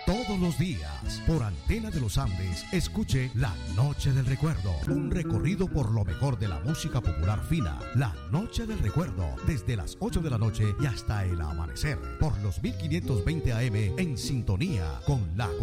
Todos los días, por Antena de los Andes, escuche La Noche del Recuerdo. Un recorrido por lo mejor de la música popular fina. La Noche del Recuerdo, desde las 8 de la noche y hasta el amanecer. Por los 1520 AM, en sintonía con la